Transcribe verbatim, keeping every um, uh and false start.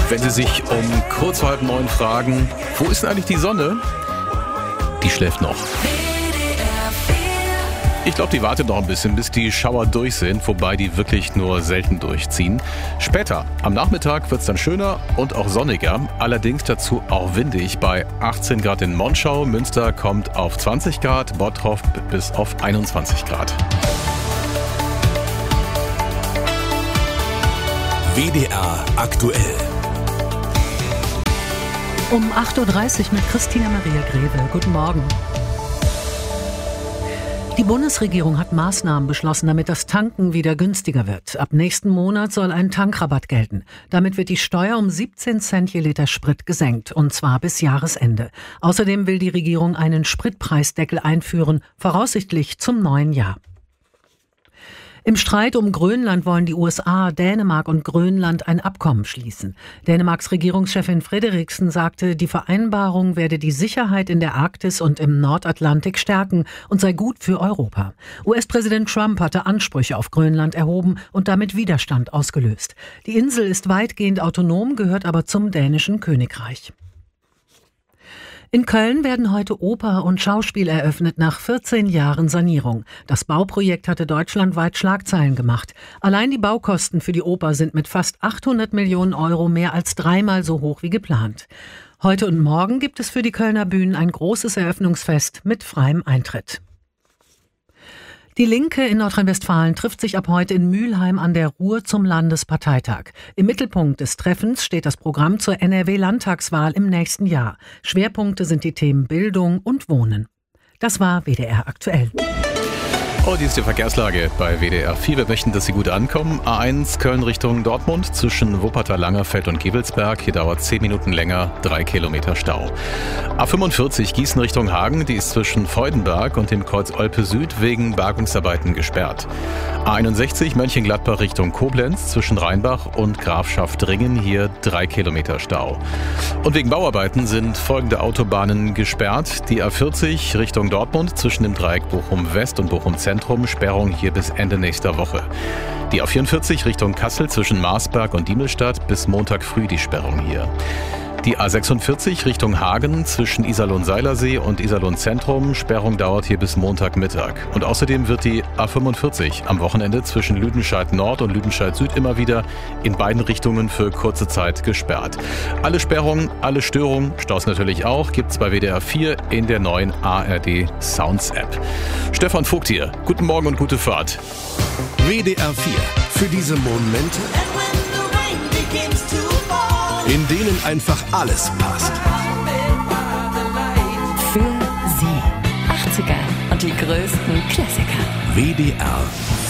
Wenn Sie sich um kurz vor halb neun fragen, wo ist denn eigentlich die Sonne? Die schläft noch. Ich glaube, die wartet noch ein bisschen, bis die Schauer durch sind, wobei die wirklich nur selten durchziehen. Später, am Nachmittag, wird es dann schöner und auch sonniger, allerdings dazu auch windig bei achtzehn Grad in Monschau. Münster kommt auf zwanzig Grad, Bottrop bis auf einundzwanzig Grad. W D R aktuell. Um acht Uhr dreißig mit Christina Maria Greve. Guten Morgen. Die Bundesregierung hat Maßnahmen beschlossen, damit das Tanken wieder günstiger wird. Ab nächsten Monat soll ein Tankrabatt gelten. Damit wird die Steuer um siebzehn Cent je Liter Sprit gesenkt, und zwar bis Jahresende. Außerdem will die Regierung einen Spritpreisdeckel einführen, voraussichtlich zum neuen Jahr. Im Streit um Grönland wollen die U S A, Dänemark und Grönland ein Abkommen schließen. Dänemarks Regierungschefin Frederiksen sagte, die Vereinbarung werde die Sicherheit in der Arktis und im Nordatlantik stärken und sei gut für Europa. U S-Präsident Trump hatte Ansprüche auf Grönland erhoben und damit Widerstand ausgelöst. Die Insel ist weitgehend autonom, gehört aber zum dänischen Königreich. In Köln werden heute Oper und Schauspiel eröffnet nach vierzehn Jahren Sanierung. Das Bauprojekt hatte deutschlandweit Schlagzeilen gemacht. Allein die Baukosten für die Oper sind mit fast achthundert Millionen Euro mehr als dreimal so hoch wie geplant. Heute und morgen gibt es für die Kölner Bühnen ein großes Eröffnungsfest mit freiem Eintritt. Die Linke in Nordrhein-Westfalen trifft sich ab heute in Mülheim an der Ruhr zum Landesparteitag. Im Mittelpunkt des Treffens steht das Programm zur N R W-Landtagswahl im nächsten Jahr. Schwerpunkte sind die Themen Bildung und Wohnen. Das war W D R aktuell. Oh, die ist die Verkehrslage bei W D R vier. Wir möchten, dass Sie gut ankommen. A eins Köln Richtung Dortmund zwischen Wuppertal, Langerfeld und Gevelsberg. Hier dauert zehn Minuten länger, drei Kilometer Stau. A fünfundvierzig Gießen Richtung Hagen. Die ist zwischen Freudenberg und dem Kreuz Olpe Süd wegen Bergungsarbeiten gesperrt. A einundsechzig Mönchengladbach Richtung Koblenz zwischen Rheinbach und Grafschaft Ringen. Hier drei Kilometer Stau. Und wegen Bauarbeiten sind folgende Autobahnen gesperrt. Die A vierzig Richtung Dortmund zwischen dem Dreieck Bochum West und Bochum Zentrum. Sperrung hier bis Ende nächster Woche. Die A vierundvierzig Richtung Kassel zwischen Marsberg und Diemelstadt bis Montag früh die Sperrung hier. Die A sechsundvierzig Richtung Hagen zwischen Iserlohn-Seilersee und Iserlohn-Zentrum. Sperrung dauert hier bis Montagmittag. Und außerdem wird die A fünfundvierzig am Wochenende zwischen Lüdenscheid-Nord und Lüdenscheid-Süd immer wieder in beiden Richtungen für kurze Zeit gesperrt. Alle Sperrungen, alle Störungen, Staus natürlich auch, gibt's bei W D R vier in der neuen A R D Sounds App. Stefan Vogt hier. Guten Morgen und gute Fahrt. W D R vier. Für diese Momente, in denen einfach alles passt. Für Sie. achtziger und die größten Klassiker. W D R